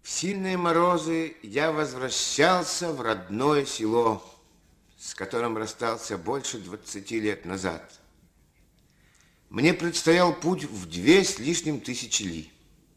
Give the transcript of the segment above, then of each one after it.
В сильные морозы я возвращался в родное село, с которым расстался больше 20 лет назад. Мне предстоял путь в 2 с лишним тысячи ли.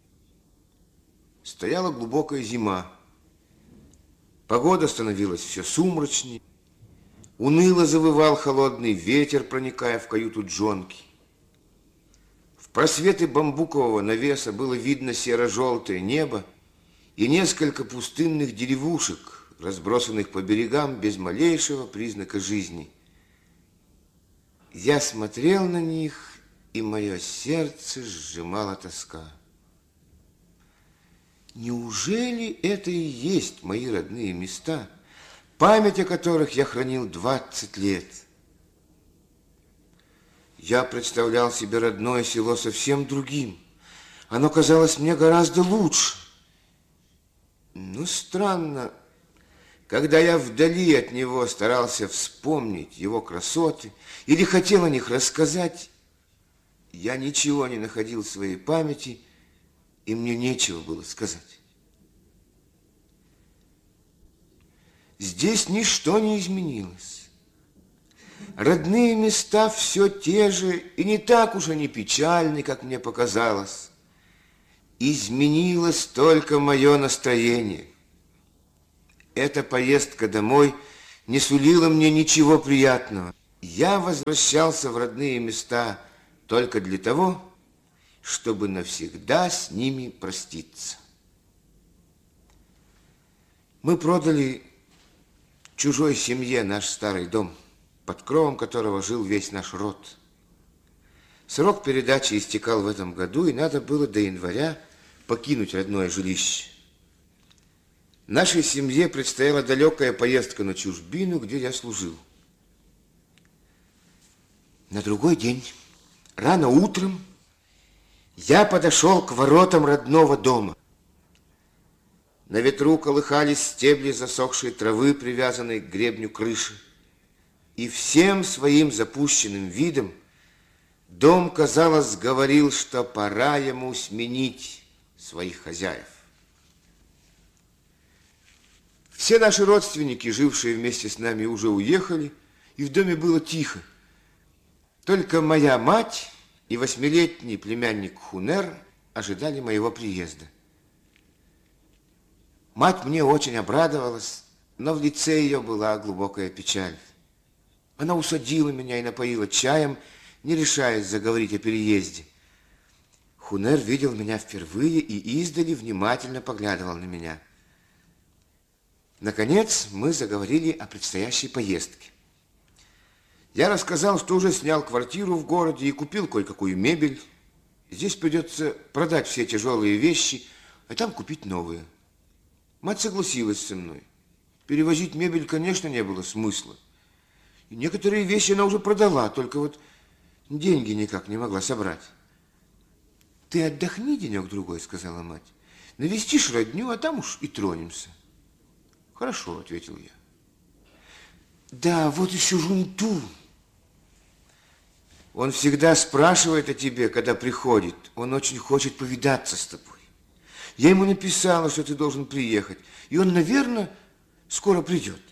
Стояла глубокая зима. Погода становилась все сумрачнее. Уныло завывал холодный ветер, проникая в каюту Джонки. В просветы бамбукового навеса было видно серо-желтое небо и несколько пустынных деревушек, разбросанных по берегам без малейшего признака жизни. Я смотрел на них, и мое сердце сжимала тоска. Неужели это и есть мои родные места, память о которых я хранил 20 лет? Я представлял себе родное село совсем другим. Оно казалось мне гораздо лучше. Но странно, когда я вдали от него старался вспомнить его красоты или хотел о них рассказать, я ничего не находил в своей памяти, и мне нечего было сказать. Здесь ничто не изменилось. Родные места все те же, и не так уж они печальны, как мне показалось. Изменилось только мое настроение. Эта поездка домой не сулила мне ничего приятного. Я возвращался в родные места только для того, чтобы навсегда с ними проститься. Мы продали чужой семье наш старый дом, под кровом которого жил весь наш род. Срок передачи истекал в этом году, и надо было до января покинуть родное жилище. Нашей семье предстояла далекая поездка на чужбину, где я служил. На другой день, рано утром, я подошел к воротам родного дома. На ветру колыхались стебли засохшей травы, привязанной к гребню крыши. И всем своим запущенным видом дом, казалось, говорил, что пора ему сменить своих хозяев. Все наши родственники, жившие вместе с нами, уже уехали, и в доме было тихо. Только моя мать и 8-летний племянник Хунер ожидали моего приезда. Мать мне очень обрадовалась, но в лице ее была глубокая печаль. Она усадила меня и напоила чаем, не решаясь заговорить о переезде. Хунер видел меня впервые и издали внимательно поглядывал на меня. Наконец мы заговорили о предстоящей поездке. Я рассказал, что уже снял квартиру в городе и купил кое-какую мебель. Здесь придется продать все тяжелые вещи, а там купить новые. Мать согласилась со мной. Перевозить мебель, конечно, не было смысла. И некоторые вещи она уже продала, только вот деньги никак не могла собрать. «Ты отдохни денек-другой», — сказала мать. «Навестишь родню, а там уж и тронемся». «Хорошо», — ответил я. «Да, вот еще Жунту. Он всегда спрашивает о тебе, когда приходит. Он очень хочет повидаться с тобой. Я ему написала, что ты должен приехать, и он, наверное, скоро придет».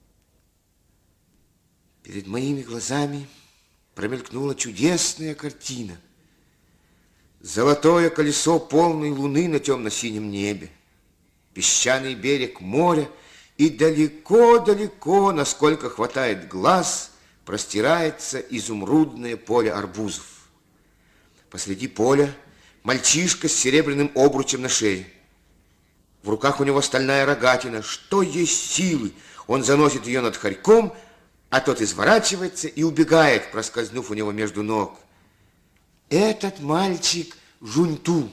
Перед моими глазами промелькнула чудесная картина. Золотое колесо полной луны на темно-синем небе, песчаный берег моря, и далеко-далеко, насколько хватает глаз, простирается изумрудное поле арбузов. Посреди поля мальчишка с серебряным обручем на шее. В руках у него стальная рогатина. Что есть силы, он заносит ее над хорьком, а тот изворачивается и убегает, проскользнув у него между ног. Этот мальчик Жунту.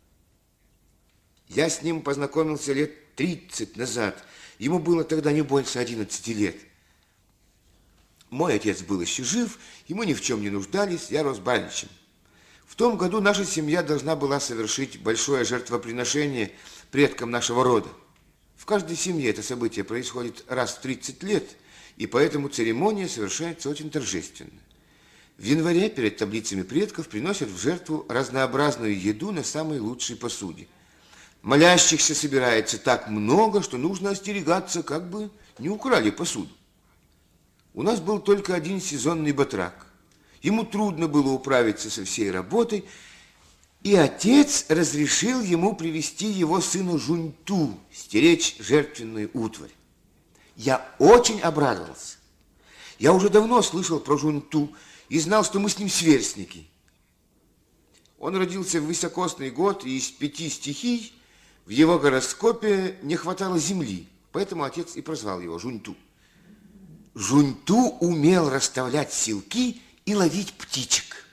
Я с ним познакомился лет 30 назад. Ему было тогда не больше 11 лет. Мой отец был еще жив, и мы ни в чем не нуждались, я рос баричем. В том году наша семья должна была совершить большое жертвоприношение предкам нашего рода. В каждой семье это событие происходит раз в 30 лет, и поэтому церемония совершается очень торжественно. В январе перед таблицами предков приносят в жертву разнообразную еду на самой лучшей посуде. Молящихся собирается так много, что нужно остерегаться, как бы не украли посуду. У нас был только один сезонный батрак. Ему трудно было управиться со всей работой, и отец разрешил ему привести его сына Жуньту, стеречь жертвенную утварь. Я очень обрадовался. Я уже давно слышал про Жуньту и знал, что мы с ним сверстники. Он родился в високосный год, и из 5 стихий в его гороскопе не хватало земли, поэтому отец и прозвал его Жуньту. Жуньту умел расставлять силки и ловить птичек.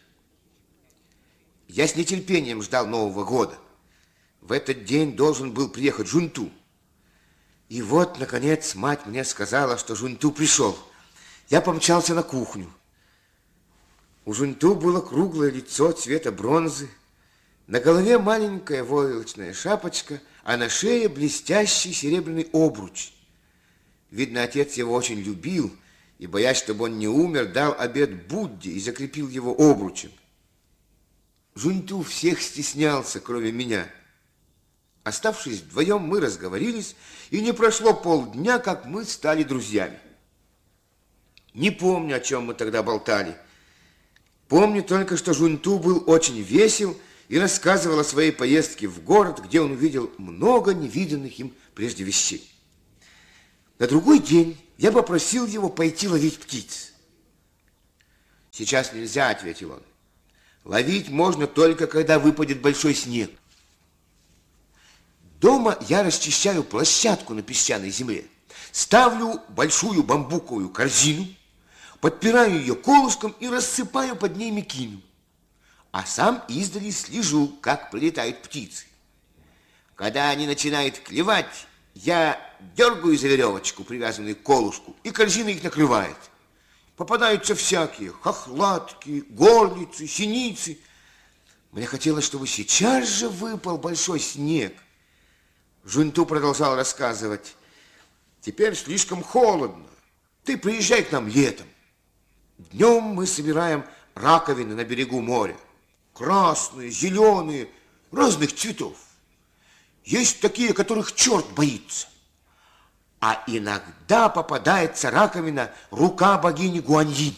Я с нетерпением ждал Нового года. В этот день должен был приехать Жуньту. И вот, наконец, мать мне сказала, что Жуньту пришел. Я помчался на кухню. У Жуньту было круглое лицо цвета бронзы, на голове маленькая войлочная шапочка, а на шее блестящий серебряный обруч. Видно, отец его очень любил и, боясь, чтобы он не умер, дал обет Будде и закрепил его обручем. Жуньту всех стеснялся, кроме меня. Оставшись вдвоем, мы разговорились, и не прошло полдня, как мы стали друзьями. Не помню, о чем мы тогда болтали. Помню только, что Жуньту был очень весел и рассказывал о своей поездке в город, где он увидел много невиданных им прежде вещей. На другой день я попросил его пойти ловить птиц. «Сейчас нельзя», — ответил он. «Ловить можно только, когда выпадет большой снег. Дома я расчищаю площадку на песчаной земле, ставлю большую бамбуковую корзину, подпираю ее колышком и рассыпаю под ней мекину, а сам издали слежу, как прилетают птицы. Когда они начинают клевать, я дергаю за веревочку, привязанную к колышку, и корзина их накрывает. Попадаются всякие хохлатки, горлицы, синицы. Мне хотелось, чтобы сейчас же выпал большой снег. Жуньту продолжал рассказывать. «Теперь слишком холодно. Ты приезжай к нам летом. Днем мы собираем раковины на берегу моря. Красные, зеленые, разных цветов. Есть такие, которых черт боится. А иногда попадается раковина рука богини Гуаньинь.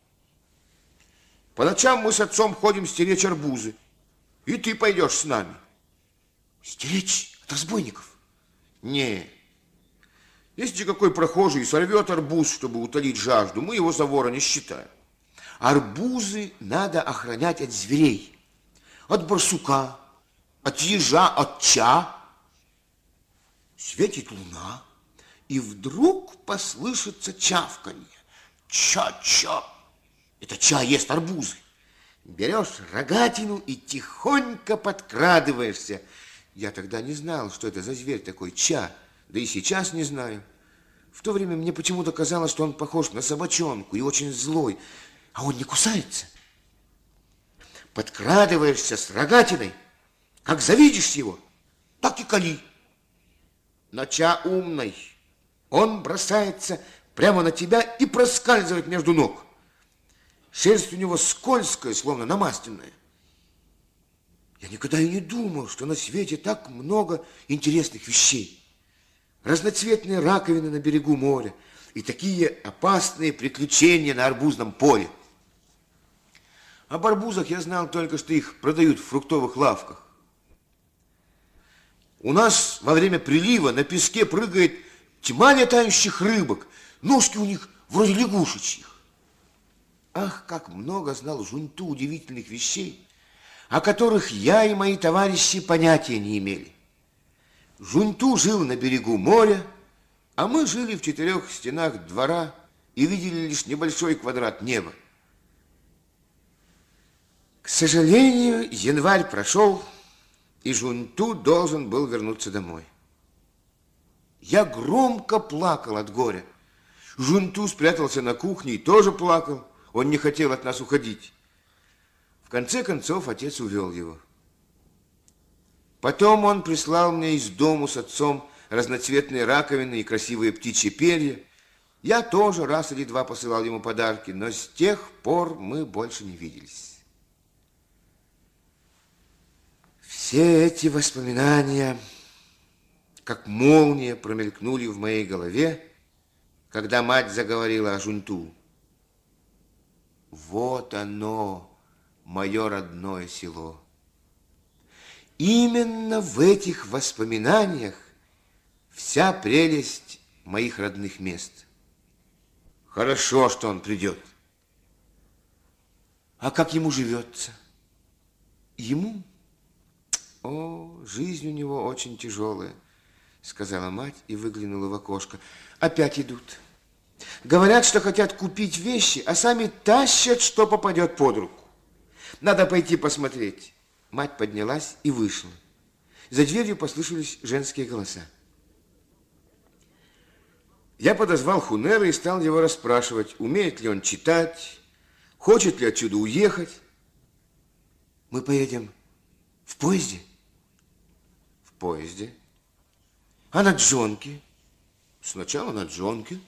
По ночам мы с отцом ходим стеречь арбузы. И ты пойдешь с нами». «Стеречь от разбойников?» «Не. Если какой прохожий сорвет арбуз, чтобы утолить жажду, мы его за вора не считаем. Арбузы надо охранять от зверей. От барсука, от ежа, от ча. Светит луна, и вдруг послышится чавканье. Ча-ча. Это ча ест арбузы. Берешь рогатину и тихонько подкрадываешься. Я тогда не знал, что это за зверь такой ча, да и сейчас не знаю. В то время мне почему-то казалось, что он похож на собачонку и очень злой, а он не кусается. Подкрадываешься с рогатиной, как завидишь его, так и кали. Но ча умный, он бросается прямо на тебя и проскальзывает между ног. Шерсть у него скользкая, словно намасленная. Я никогда и не думал, что на свете так много интересных вещей. Разноцветные раковины на берегу моря и такие опасные приключения на арбузном поле. Об арбузах я знал только, что их продают в фруктовых лавках. У нас во время прилива на песке прыгает тьма летающих рыбок, ножки у них вроде лягушечьих. Ах, как много знал Жуньту удивительных вещей, о которых я и мои товарищи понятия не имели. Жуньту жил на берегу моря, а мы жили в 4 стенах двора и видели лишь небольшой квадрат неба. К сожалению, январь прошел, и Жуньту должен был вернуться домой. Я громко плакал от горя. Жуньту спрятался на кухне и тоже плакал. Он не хотел от нас уходить. В конце концов, отец увел его. Потом он прислал мне из дому с отцом разноцветные раковины и красивые птичьи перья. Я тоже раз или два посылал ему подарки, но с тех пор мы больше не виделись. Все эти воспоминания как молния промелькнули в моей голове, когда мать заговорила о Жунту. Вот оно, мое родное село. Именно в этих воспоминаниях вся прелесть моих родных мест. Хорошо, что он придет. А как ему живется? Ему? О, жизнь у него очень тяжелая, сказала мать и выглянула в окошко. Опять идут. Говорят, что хотят купить вещи, а сами тащат, что попадет под руку. Надо пойти посмотреть. Мать поднялась и вышла. За дверью послышались женские голоса. Я подозвал Хунера и стал его расспрашивать, умеет ли он читать, хочет ли отсюда уехать. Мы поедем в поезде? В поезде. А на джонке? Сначала на джонке.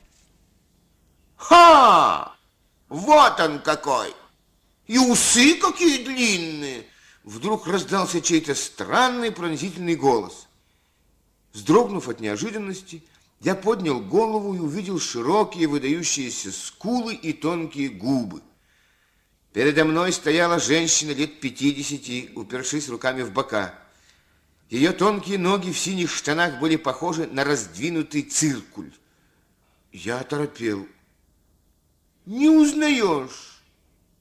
Ха! Вот он какой! И усы какие длинные! Вдруг раздался чей-то странный пронзительный голос. Вздрогнув от неожиданности, я поднял голову и увидел широкие выдающиеся скулы и тонкие губы. Передо мной стояла женщина лет 50, упершись руками в бока. Ее тонкие ноги в синих штанах были похожи на раздвинутый циркуль. Я оторопел. Не узнаешь?